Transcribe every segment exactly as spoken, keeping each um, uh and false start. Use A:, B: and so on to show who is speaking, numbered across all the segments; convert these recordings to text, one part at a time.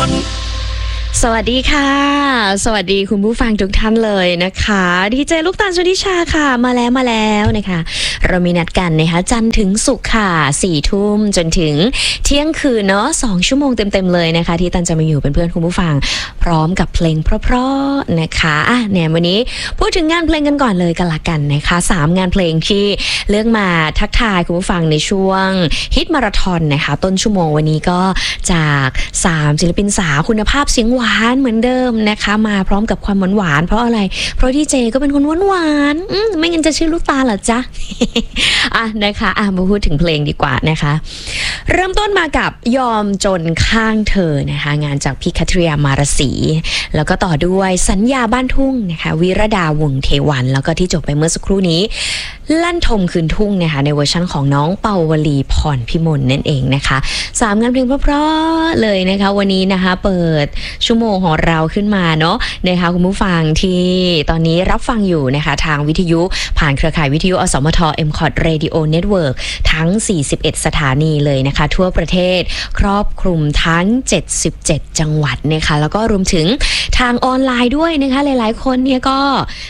A: สวัสดีค่ะสวัสดีคุณผู้ฟังทุกท่านเลยนะคะดีเจลูกตาลสุนิชาค่ะมาแล้วมาแล้วนะคะเรามีนัดกันนะคะจันทร์ถึงศุกร์ค่ะสี่ทุ่มจนถึงเที่ยงคืนเนาะสองชั่วโมงเต็มๆเลยนะคะที่ตันจะมาอยู่เป็นเพื่อนคุณผู้ฟังพร้อมกับเพลงเพราะๆนะคะอ่ะเนี่ยวันนี้พูดถึงงานเพลงกันก่อนเลยกันละกันนะคะสามงานเพลงที่เลือกมาทักทายคุณผู้ฟังในช่วงฮิตมาราธอนนะคะต้นชั่วโมงวันนี้ก็จากสามศิลปินสาวคุณภาพเสียงหวานเหมือนเดิมนะคะมาพร้อมกับความหวานหวานเพราะอะไรเพราะดีเจก็เป็นคนหวานหวานไม่งั้นจะชื่อลูกตาเหรอจ๊ะ อ่ะนะคะอ่ะมาพูดถึงเพลงดีกว่านะคะเริ่มต้นมากับยอมจนข้างเธอนะคะงานจากพี่คัทริยามารสีแล้วก็ต่อด้วยสัญญาบ้านทุ่งนะคะวิรดาวงเทวันแล้วก็ที่จบไปเมื่อสักครู่นี้ลั่นทมคืนทุ่งนะคะในเวอร์ชั่นของน้องเปาวลีพรพิมลนั่นเองนะคะสามงานเพลงเพราะๆเลยนะคะวันนี้นะคะเปิดชั่วโมงของเราขึ้นมาเนาะนะคะคุณผู้ฟังที่ตอนนี้รับฟังอยู่นะคะทางวิทยุผ่านเครือข่ายวิทยุอสมท เอ็ม คอท Radio Network ทั้งสี่สิบเอ็ดสถานีเลยนะคะทั่วประเทศครอบคลุมทั้งเจ็ดสิบเจ็ดจังหวัดนะคะแล้วก็รวมถึงทางออนไลน์ด้วยนะคะหลายๆคนเนี่ยก็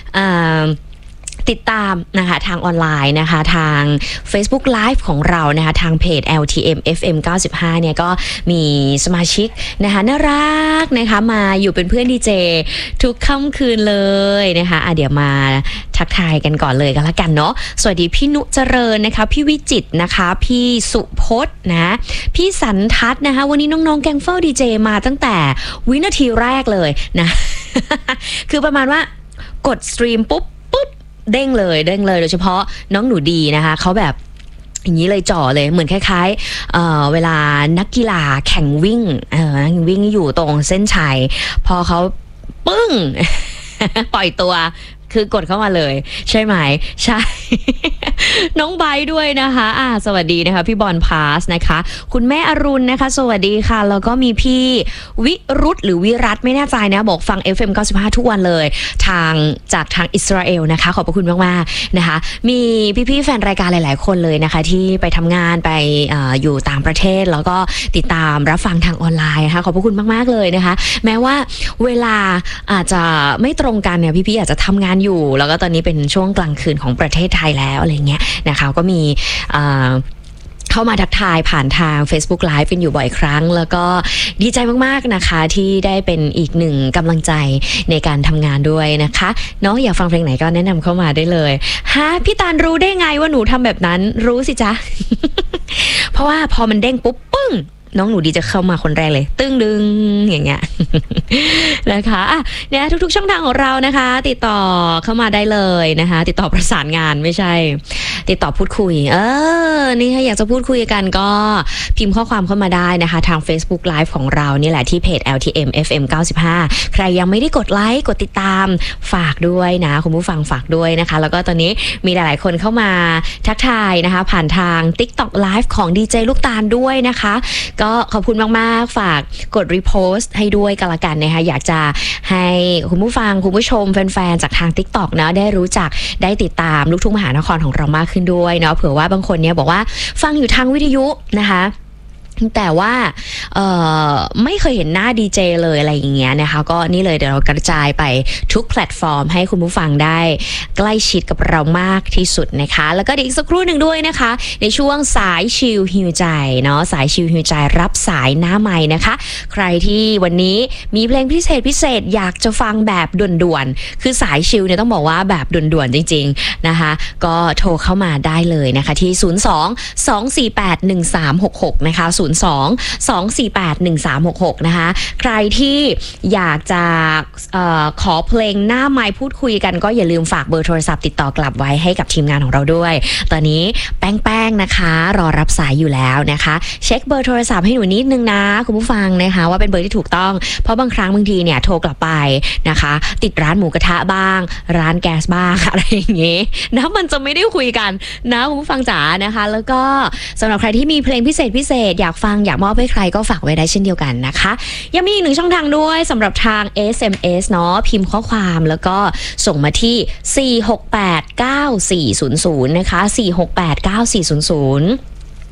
A: ติดตามนะคะทางออนไลน์นะคะทาง Facebook Live ของเรานะคะทางเพจ แอล ที เอ็ม เอฟ เอ็ม เก้าสิบห้าเนี่ยก็มีสมาชิกนะคะน่ารักนะคะมาอยู่เป็นเพื่อนดีเจทุกค่ำคืนเลยนะคะอ่ะเดี๋ยวมาทักทายกันก่อนเลยกันละกันเนาะสวัสดีพี่นุเจริญนะคะพี่วิจิตรนะคะพี่สุพจน์นะพี่สันทัศน์นะคะวันนี้น้องๆแกงเฝ้าดีเจมาตั้งแต่วินาทีแรกเลยนะ คือประมาณว่ากดสตรีมปุ๊บเด้งเลยเด้งเลยโดยเฉพาะน้องหนูดีนะคะเขาแบบอย่างนี้เลยจ่อเลยเหมือนคล้ายๆ เอ่อ เวลานักกีฬาแข่งวิ่งเออวิ่งอยู่ตรงเส้นชัยพอเขาปึ้ง ปล่อยตัวคือกดเข้ามาเลยใช่ไหมใช่ น้องไบด้วยนะคะอ่าสวัสดีนะคะพี่บอลพาสนะคะคุณแม่อรุณนะคะสวัสดีค่ะแล้วก็มีพี่วิรุธหรือวิรัตไม่แน่ใจนะบอกฟัง เอฟ เอ็ม เก้าสิบห้าทุกวันเลยทางจากทางอิสราเอลนะคะขอบพระคุณมากๆนะคะมีพี่ๆแฟนรายการหลายๆคนเลยนะคะที่ไปทำงานไป อ, อยู่ต่างประเทศแล้วก็ติดตามรับฟังทางออนไลน์นะคะขอบพระคุณมากๆเลยนะคะแม้ว่าเวลาอาจจะไม่ตรงกันเนี่ยพี่ๆอาจจะทำงานอยู่แล้วก็ตอนนี้เป็นช่วงกลางคืนของประเทศไทยแล้วอะไรเงี้ยนะคะก็มีเข้ามาทักทายผ่านทาง Facebook Live เป็นอยู่บ่อยครั้งแล้วก็ดีใจมากๆนะคะที่ได้เป็นอีกหนึ่งกำลังใจในการทำงานด้วยนะคะเนาะอยากฟังเพลงไหนก็แนะนำเข้ามาได้เลยฮะพี่ตาลรู้ได้ไงว่าหนูทำแบบนั้นรู้สิจ๊ะ เพราะว่าพอมันเด้งปุ๊บปึ้งน้องหนูดีจะเข้ามาคนแรกเลยตึ้งดึงอย่างเงี้ย นะคะอ่ะเนี่ยทุกๆช่องทางของเรานะคะติดต่อเข้ามาได้เลยนะคะติดต่อประสานงานไม่ใช่ติดต่อพูดคุยเออนี่ถ้าอยากจะพูดคุยกันก็พิมพ์ข้อความเข้ามาได้นะคะทาง Facebook Live ของเรานี่แหละที่เพจ แอล ที เอ็ม เอฟ เอ็ม เก้าสิบห้าใครยังไม่ได้กดไลค์กดติดตามฝากด้วยนะคุณผู้ฟังฝากด้วยนะคะแล้วก็ตอนนี้มีหลายๆคนเข้ามาทักทายนะคะผ่านทาง TikTok Live ของ ดี เจ ลูกตาลด้วยนะคะก็ขอบคุณมากๆฝากกดรีโพสต์ให้ด้วยกันละกันนะคะอยากจะให้คุณผู้ฟังคุณผู้ชมแฟนๆจากทาง TikTok นะได้รู้จักได้ติดตามลูกทุ่งมหานครของเรามากขึ้นด้วยเนาะเผื่อว่าบางคนเนี่ยบอกว่าฟังอยู่ทางวิทยุนะคะแต่ว่าไม่เคยเห็นหน้าดีเจเลยอะไรอย่างเงี้ยนะคะก็นี่เลยเดี๋ยวเรากระจายไปทุกแพลตฟอร์มให้คุณผู้ฟังได้ใกล้ชิดกับเรามากที่สุดนะคะแล้วก็อีกสักครู่หนึ่งด้วยนะคะในช่วงสายชิลฮิวใจเนาะสายชิลฮิวใจรับสายหน้าไมค์นะคะใครที่วันนี้มีเพลงพิเศษพิเศษอยากจะฟังแบบด่วนๆคือสายชิลเนี่ยต้องบอกว่าแบบด่วนๆจริงๆนะคะก็โทรเข้ามาได้เลยนะคะที่ศูนย์ สอง สอง สี่ แปด หนึ่ง สาม หก หกนะคะศูนย์ สอง สอง สี่ แปด หนึ่ง สาม หก หกนะคะใครที่อยากจะเอ่อขอเพลงหน้าไมค์พูดคุยกันก็อย่าลืมฝากเบอร์โทรศัพท์ติดต่อกลับไว้ให้กับทีมงานของเราด้วยตอนนี้แป้งๆนะคะรอรับสายอยู่แล้วนะคะเช็คเบอร์โทรศัพท์ให้หนูนิดนึงนะคุณผู้ฟังนะคะว่าเป็นเบอร์ที่ถูกต้องเพราะบางครั้งบางทีเนี่ยโทรกลับไปนะคะติดร้านหมูกระทะบ้างร้านแก๊สบ้างอะไรอย่างเงี้ยนะมันจะไม่ได้คุยกันนะคุณผู้ฟังจ๋านะคะแล้วก็สำหรับใครที่มีเพลงพิเศษพิเศษอยากฟังอยากมอบให้ใครก็ฝากไว้ได้เช่นเดียวกันนะคะยังมีอีกหนึ่งช่องทางด้วยสำหรับทาง เอส เอ็ม เอส เนาะพิมพ์ข้อความแล้วก็ส่งมาที่สี่ หก แปด เก้า สี่ ศูนย์ ศูนย์นะคะสี่ หก แปด เก้า สี่ ศูนย์ ศูนย์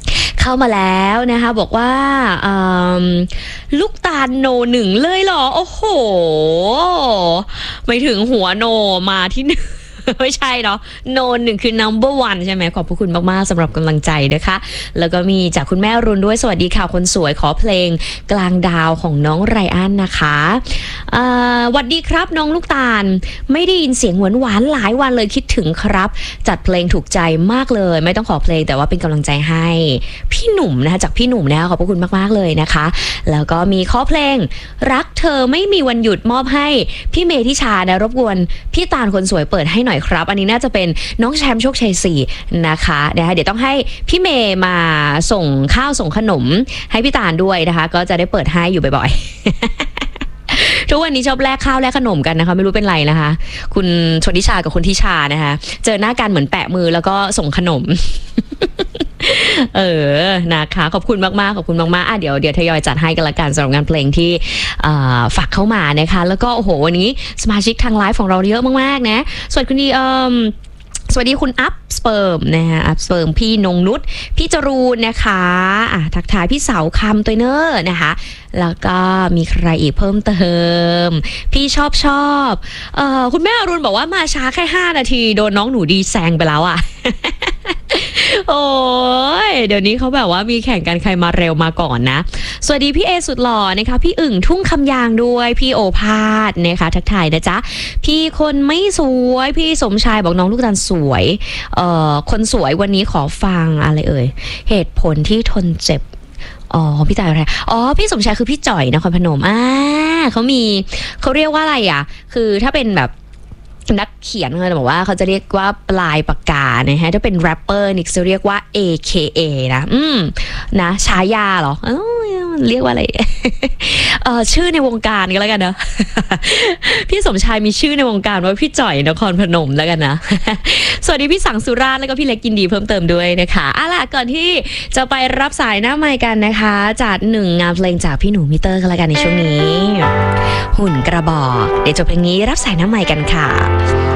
A: เข้ามาแล้วนะคะบอกว่าลูกตาลโนหนึ่งเลยเหรอโอ้โหไม่ถึงหัวโนมาที่หนึ่ง ไม่ใช่เนาะโนหนึ่งคือ number one ใช่ไหมขอบพระคุณมากๆสำหรับกำลังใจนะคะแล้วก็มีจากคุณแม่รุนด้วยสวัสดีค่ะคนสวยขอเพลงกลางดาวของน้องไรอันนะคะสวัสดีครับน้องลูกตาลไม่ได้ยินเสียงหวานหวานหลายวันเลยคิดถึงครับจัดเพลงถูกใจมากเลยไม่ต้องขอเพลงแต่ว่าเป็นกำลังใจให้พี่หนุ่มนะคะจากพี่หนุ่มนะคะขอบพระคุณมากๆเลยนะคะแล้วก็มีขอเพลงรักเธอไม่มีวันหยุดมอบให้พี่เมธิชานะรบกวนพี่ตาลคนสวยเปิดให้หน่อยครับอันนี้น่าจะเป็นน้องแชมป์โชคชัยสี่นะคะนะคะเดี๋ยวต้องให้พี่เมย์มาส่งข้าวส่งขนมให้พี่ตาลด้วยนะคะก็จะได้เปิดให้อยู่บ่อยๆ ทุกวันนี้ชอบแลกข้าวแลกขนมกันนะคะไม่รู้เป็นไรนะคะคุณชนทิชากับคุณทิชานะคะเจอหน้ากันเหมือนแปะมือแล้วก็ส่งขนม เออนะคะขอบคุณมากๆขอบคุณมากๆอ่ะเดี๋ยวเดี๋ยวทยอยจัดให้กันละกันสำหรับงานเพลงที่ฝากเข้ามานะคะแล้วก็โอ้โหวันนี้สมาชิกทางไลฟ์ของเราเยอะมากๆนะสวัสดีคุณดีเอ่อสวัสดีคุณอัพสเปิร์มนะฮะอัพสเปิร์มพี่นงนุชพี่จรูนนะคะอ่ะทักทายพี่เสาคำตัวเนอร์นะคะแล้วก็มีใครอีกเพิ่มเติมพี่ชอบชอบเอ่อคุณแม่อรุณบอกว่ามาช้าแค่ห้านาทีโดนน้องหนูดีแซงไปแล้วอ่ะ โอ้ยเดี๋ยวนี้เขาแบบว่ามีแข่งกันใครมาเร็วมาก่อนนะสวัสดีพี่เอสุดหล่อนะคะพี่อึ่งทุ่งคำยางด้วยพี่โอภาสนะคะทักทายนะจ๊ะพี่คนไม่สวยพี่สมชายบอกน้องลูกตาลสวยเอ่อคนสวยวันนี้ขอฟังอะไรเอ่ยเหตุผลที่ทนเจ็บอ๋อพี่ตายอะไรอ๋อพี่สมชายคือพี่จ่อยนครพนมอ่าเขามีเขาเรียกว่าอะไรอ่ะคือถ้าเป็นแบบนักเขียนเขาจะบอกว่าเขาจะเรียกว่าปลายปากกานะฮะถ้าเป็นแรปเปอร์นี่จะเรียกว่า เอ เค เอ นะอืมนะฉายาเหรอเออเรียกว่าอะไร เออชื่อในวงการก็แล้วกันเนาะ พี่สมชายมีชื่อในวงการว่าพี่จ่อยนครพนมแล้วกันนะ สวัสดีพี่สังสุราษฎร์แล้วก็พี่เล็กกินดีเพิ่มเติมด้วยนะคะอ่ะล่ะก่อนที่จะไปรับสายหน้าไมค์กันนะคะจัดหนึ่งงานเพลงจากพี่หนูมิเตอร์กันแล้วกันในช่วงนี้หุ่นกระบอกเดี๋ยวจบเพลงนี้รับสายหน้าไมค์กันค่ะ